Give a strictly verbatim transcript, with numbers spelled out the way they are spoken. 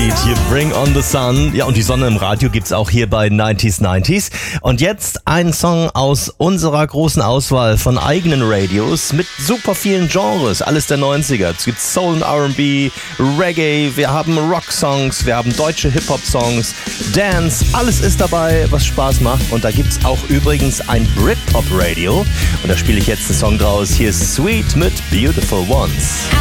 Lied hier, Bring on the Sun. Ja, und die Sonne im Radio gibt's auch hier bei neunzig neunzig. Und jetzt ein Song aus unserer großen Auswahl von eigenen Radios mit super vielen Genres, alles der neunziger. Es gibt Soul und R and B, Reggae, wir haben Rock-Songs, wir haben deutsche Hip-Hop-Songs, Dance, alles ist dabei, was Spaß macht. Und da gibt's auch übrigens ein Britpop-Radio. Und da spiele ich jetzt einen Song draus. Hier ist Sweet mit Beautiful Ones.